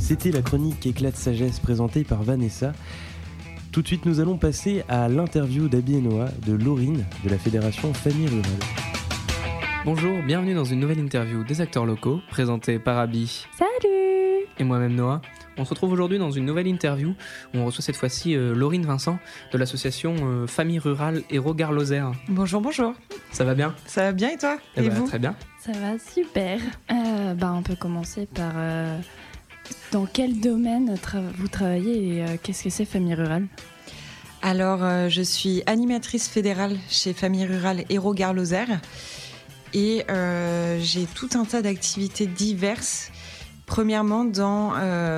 C'était la chronique Éclat de sagesse présentée par Vanessa. Tout de suite, nous allons passer à l'interview d'Abby et Noah de Laurine de la Fédération Famille Rurale. Bonjour, bienvenue dans une nouvelle interview des acteurs locaux présentée par Abby. Salut! Et moi-même Noah. On se retrouve aujourd'hui dans une nouvelle interview où on reçoit cette fois-ci Laurine Vincent de l'association Famille Rurale Hérault-Gare-Lozère. Bonjour, bonur. Ça va bien? Ça va bien et toi? Et vous? Très bien. Ça va super. On peut commencer par dans quel domaine vous travaillez et qu'est-ce que c'est Famille Rurale? Alors, je suis animatrice fédérale chez Famille Rurale Hérault-Gare-Lozère et j'ai tout un tas d'activités diverses. Premièrement, dans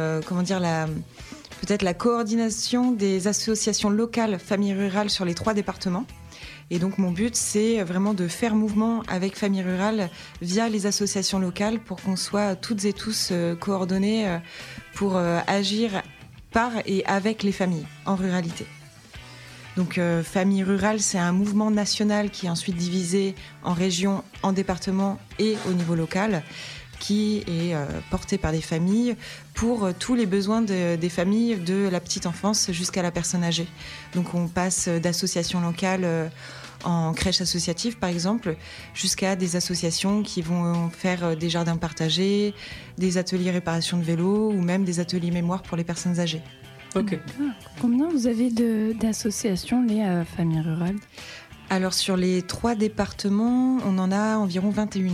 peut-être la coordination des associations locales Famille Rurale sur les 3 départements. Et donc mon but, c'est vraiment de faire mouvement avec Famille Rurale via les associations locales pour qu'on soit toutes et tous coordonnés pour agir par et avec les familles en ruralité. Donc Famille Rurale, c'est un mouvement national qui est ensuite divisé en régions, en départements et au niveau local, qui est porté par des familles pour tous les besoins des familles de la petite enfance jusqu'à la personne âgée. Donc on passe d'associations locales en crèche associative par exemple, jusqu'à des associations qui vont faire des jardins partagés, des ateliers réparation de vélos ou même des ateliers mémoire pour les personnes âgées. Ok. Combien vous avez d'associations les familles rurales? Alors sur les 3 départements, on en a environ 21.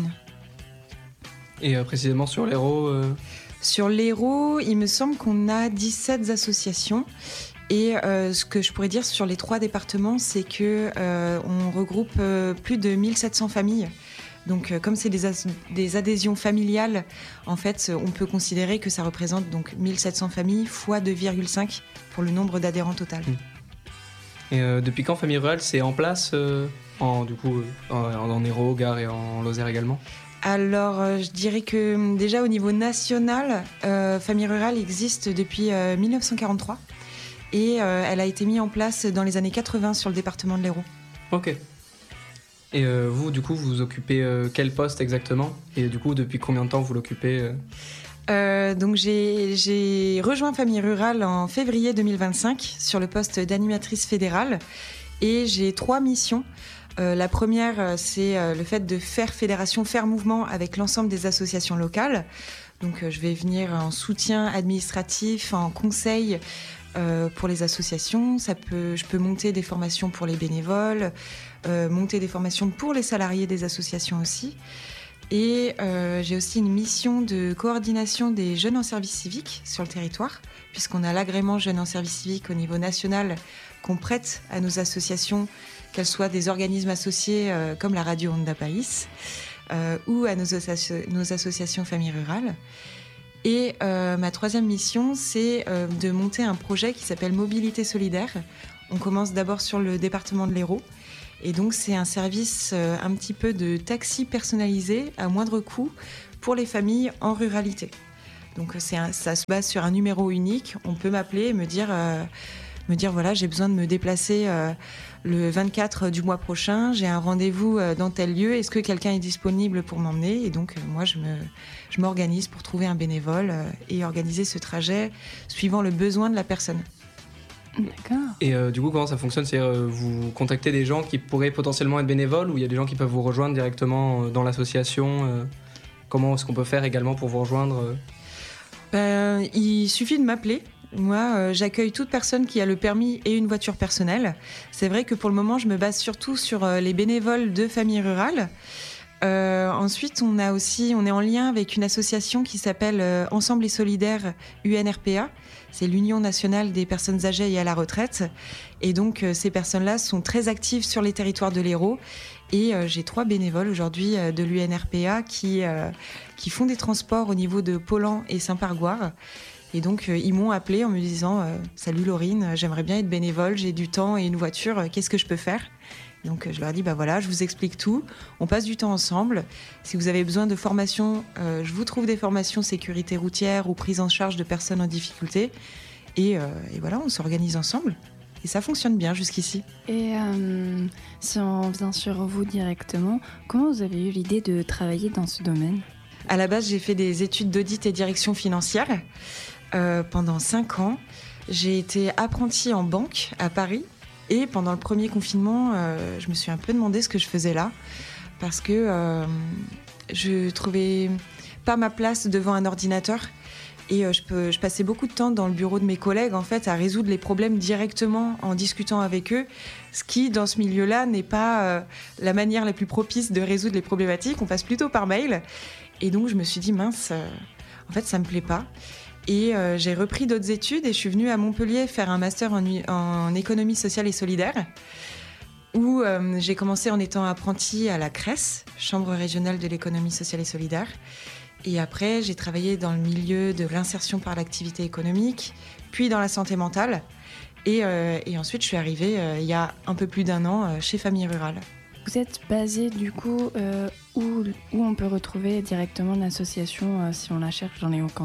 Et précisément sur l'Hérault Sur l'Hérault, il me semble qu'on a 17 associations. Et ce que je pourrais dire sur les 3 départements, c'est que on regroupe plus de 1700 familles. Donc comme c'est des adhésions familiales, en fait, on peut considérer que ça représente donc 1700 familles fois 2,5 pour le nombre d'adhérents total. Et depuis quand Famille Rurale, c'est en place en Hérault, Gare et en Lozère également? Alors, je dirais que déjà au niveau national, Famille Rurale existe depuis 1943 et elle a été mise en place dans les années 80 sur le département de l'Hérault. Ok. Et vous, du coup, vous occupez quel poste exactement? Et du coup, depuis combien de temps vous l'occupez Donc j'ai rejoint Famille Rurale en février 2025 sur le poste d'animatrice fédérale et j'ai 3 missions. La première, c'est le fait de faire fédération, faire mouvement avec l'ensemble des associations locales. Donc je vais venir en soutien administratif, en conseil pour les associations. Je peux monter des formations pour les bénévoles, monter des formations pour les salariés des associations aussi. Et j'ai aussi une mission de coordination des jeunes en service civique sur le territoire, puisqu'on a l'agrément jeunes en service civique au niveau national qu'on prête à nos associations, qu'elles soient des organismes associés comme la radio Onda País ou à nos associations Famille Rurale. Et ma 3e mission, c'est de monter un projet qui s'appelle Mobilité Solidaire. On commence d'abord sur le département de l'Hérault. Et donc, c'est un service un petit peu de taxi personnalisé à moindre coût pour les familles en ruralité. Donc, ça se base sur un numéro unique. On peut m'appeler et me dire voilà, j'ai besoin de me déplacer le 24 du mois prochain, j'ai un rendez-vous dans tel lieu, est-ce que quelqu'un est disponible pour m'emmener? Et donc moi je m'organise pour trouver un bénévole et organiser ce trajet suivant le besoin de la personne. D'accord. Et du coup, comment ça fonctionne? C'est vous contactez des gens qui pourraient potentiellement être bénévoles ou il y a des gens qui peuvent vous rejoindre directement dans l'association? Comment est-ce qu'on peut faire également pour vous rejoindre? Il suffit de m'appeler. Moi, j'accueille toute personne qui a le permis et une voiture personnelle. C'est vrai que pour le moment, je me base surtout sur les bénévoles de Famille Rurale. Ensuite, on est en lien avec une association qui s'appelle Ensemble et Solidaire UNRPA. C'est l'Union nationale des personnes âgées et à la retraite. Et donc, ces personnes-là sont très actives sur les territoires de l'Hérault. Et j'ai 3 bénévoles aujourd'hui de l'UNRPA qui font des transports au niveau de Pollan et Saint-Pargoire. Et donc, ils m'ont appelé en me disant « Salut Laurine, j'aimerais bien être bénévole, j'ai du temps et une voiture, qu'est-ce que je peux faire ?» Donc, je leur ai dit « Voilà, je vous explique tout, on passe du temps ensemble. Si vous avez besoin de formation, je vous trouve des formations sécurité routière ou prise en charge de personnes en difficulté. » Et voilà, on s'organise ensemble. Et ça fonctionne bien jusqu'ici. Et si on vient sur vous directement, comment vous avez eu l'idée de travailler dans ce domaine? À la base, j'ai fait des études d'audit et direction financière. pendant 5 ans. J'ai été apprentie en banque à Paris. Et pendant le premier confinement, je me suis un peu demandé ce que je faisais là. Parce que je trouvais pas ma place devant un ordinateur. Et je passais beaucoup de temps dans le bureau de mes collègues, en fait, à résoudre les problèmes directement en discutant avec eux. Ce qui, dans ce milieu-là, n'est pas la manière la plus propice de résoudre les problématiques. On passe plutôt par mail. Et donc, je me suis dit, mince, en fait, ça me plaît pas. Et j'ai repris d'autres études et je suis venue à Montpellier faire un master en économie sociale et solidaire, où j'ai commencé en étant apprentie à la CRES, Chambre régionale de l'économie sociale et solidaire. Et après, j'ai travaillé dans le milieu de l'insertion par l'activité économique, puis dans la santé mentale. Et ensuite, je suis arrivée il y a un peu plus d'1 an chez Famille Rurale. Vous êtes basé du coup où on peut retrouver directement l'association si on la cherche dans les Hauts-Cantons ?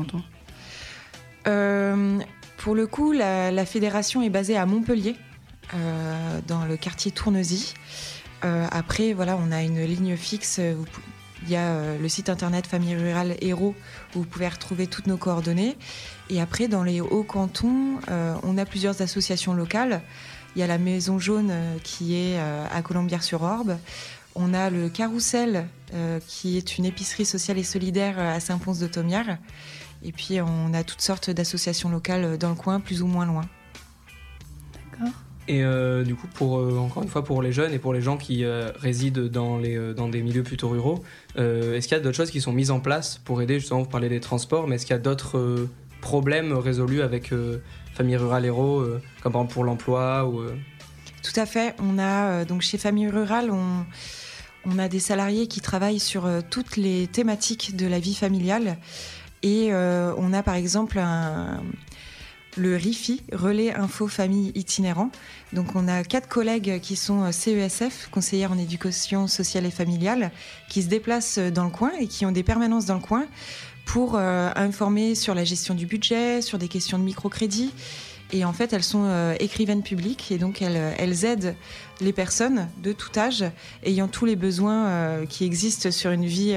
Pour le coup, la fédération est basée à Montpellier, dans le quartier Tournesy. Après, voilà, on a une ligne fixe. Il y a le site internet Famille Rurale Hérault où vous pouvez retrouver toutes nos coordonnées. Et après, dans les Hauts-Cantons, on a plusieurs associations locales. Il y a la Maison Jaune qui est à Colombières-sur-Orbe. On a le Carrousel qui est une épicerie sociale et solidaire à Saint-Pons-de-Thomières. Et puis, on a toutes sortes d'associations locales dans le coin, plus ou moins loin. D'accord. Et du coup, encore une fois, pour les jeunes et pour les gens qui résident dans des milieux plutôt ruraux, est-ce qu'il y a d'autres choses qui sont mises en place pour aider, justement, vous parlez des transports, mais est-ce qu'il y a d'autres problèmes résolus avec Famille Rurale Hérault, comme par exemple pour l'emploi ou, Tout à fait. On a, donc chez Famille Rurale, on a des salariés qui travaillent sur toutes les thématiques de la vie familiale. Et on a par exemple le RIFI, Relais Info Famille Itinérant. Donc on a 4 collègues qui sont CESF, conseillères en éducation sociale et familiale, qui se déplacent dans le coin et qui ont des permanences dans le coin pour informer sur la gestion du budget, sur des questions de microcrédit. Et en fait, elles sont écrivaines publiques et donc elles aident les personnes de tout âge ayant tous les besoins qui existent sur une vie.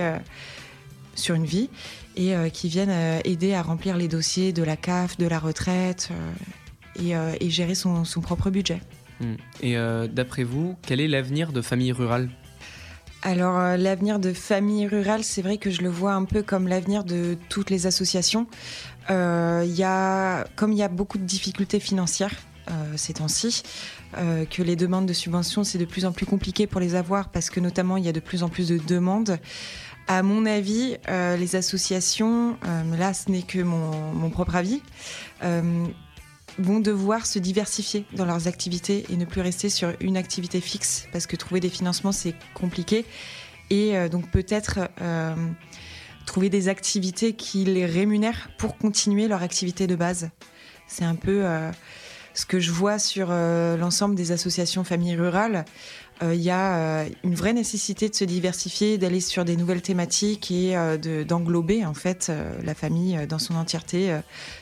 Et qui viennent aider à remplir les dossiers de la CAF, de la retraite et gérer son propre budget. Et d'après vous, quel est l'avenir de Famille Rurale ? Alors l'avenir de Famille Rurale, c'est vrai que je le vois un peu comme l'avenir de toutes les associations. Comme il y a beaucoup de difficultés financières ces temps-ci, que les demandes de subventions, c'est de plus en plus compliqué pour les avoir parce que notamment il y a de plus en plus de demandes. À mon avis, les associations, là ce n'est que mon propre avis, vont devoir se diversifier dans leurs activités et ne plus rester sur une activité fixe parce que trouver des financements c'est compliqué et donc peut-être trouver des activités qui les rémunèrent pour continuer leur activité de base. C'est un peu ce que je vois sur l'ensemble des associations Famille Rurale. Il y a une vraie nécessité de se diversifier, d'aller sur des nouvelles thématiques et d'englober en fait la famille dans son entièreté